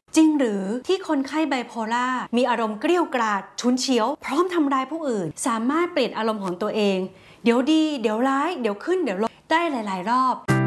จริงหรือที่คนไข้ไบโพล่ามีอารมณ์เกรี้ยวกราดฉุนเฉียวพร้อมทำร้ายผู้อื่นสามารถเปลี่ยนอารมณ์ของตัวเองเดี๋ยวดีเดี๋ยวร้ายเดี๋ยวขึ้นเดี๋ยวลงได้หลายๆรอบ